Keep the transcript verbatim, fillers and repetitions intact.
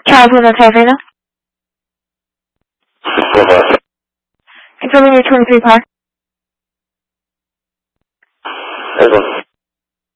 Charles Lima Taverna. Confirming your twenty-three car. This one.